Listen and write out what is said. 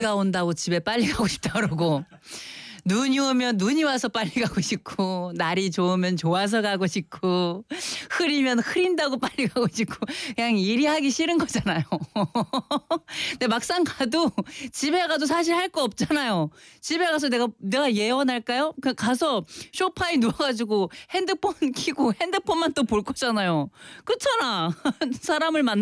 비가 온다고 집에 빨리 가고 싶다 그러고 눈이 오면 눈이 와서 빨리 가고 싶고 날이 좋으면 좋아서 가고 싶고 흐리면 흐린다고 빨리 가고 싶고 그냥 일이 하기 싫은 거잖아요. 근데 막상 가도 집에 가도 사실 할 거 없잖아요. 집에 가서 내가 예언할까요? 그냥 가서 소파에 누워 가지고 핸드폰 켜고 핸드폰만 또 볼 거잖아요. 그렇잖아. 사람을 만